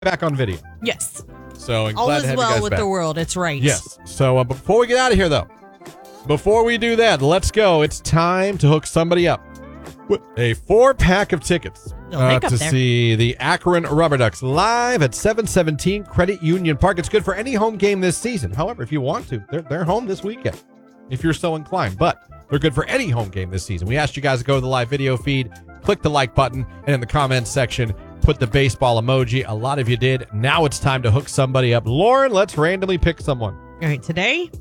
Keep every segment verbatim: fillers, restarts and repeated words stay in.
back on video. Yes. So I'm All glad is to have you well guys with back. the world. It's right. Yes. So uh, before we get out of here, though, before we do that, let's go. It's time to hook somebody up with a four-pack of tickets uh, hiccup to there. see the Akron Rubber Ducks live at seven seventeen Credit Union Park. It's good for any home game this season. However, if you want to, they're, they're home this weekend, if you're so inclined. But they're good for any home game this season. We asked you guys to go to the live video feed, click the like button, and in the comments section, put the baseball emoji. A lot of you did. Now it's time to hook somebody up. Lauren, let's randomly pick someone. All right, today,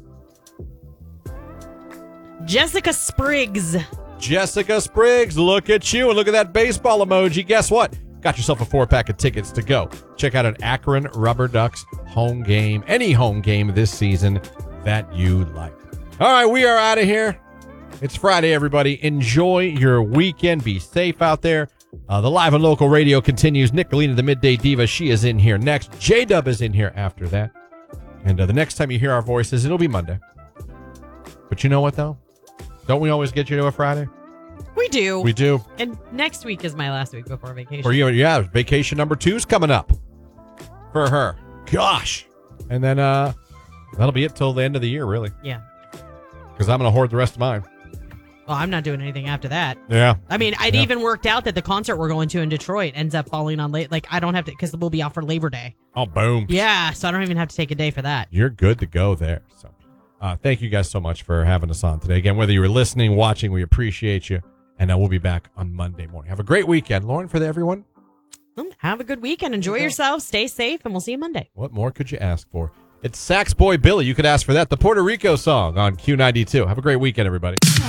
Jessica Spriggs. Jessica Spriggs, look at you and look at that baseball emoji. Guess what? Got yourself a four-pack of tickets to go. Check out an Akron Rubber Ducks home game, any home game this season that you like. All right, we are out of here. It's Friday, everybody. Enjoy your weekend. Be safe out there. Uh, the live and local radio continues. Nicolina, the Midday Diva, she is in here next. J-Dub is in here after that. And uh, the next time you hear our voices, it'll be Monday. But you know what, though? Don't we always get you to a Friday? We do. We do. And next week is my last week before vacation. For you, yeah, vacation number two's coming up for her. Gosh. And then uh, that'll be it till the end of the year, really. Yeah. Because I'm going to hoard the rest of mine. Well, I'm not doing anything after that. Yeah. I mean, I'd Yeah. even worked out that the concert we're going to in Detroit ends up falling on late. Like, I don't have to, because we'll be out for Labor Day. Oh, boom. Yeah, so I don't even have to take a day for that. You're good to go there. So uh, thank you guys so much for having us on today. Again, whether you were listening, watching, we appreciate you. And uh, we'll be back on Monday morning. Have a great weekend. Lauren, for the, everyone, Well, have a good weekend. Enjoy yourself. Stay safe, and we'll see you Monday. what more could you ask for? It's Sax Boy Billy. You could ask for that. The Puerto Rico song on Q ninety-two. Have a great weekend, everybody.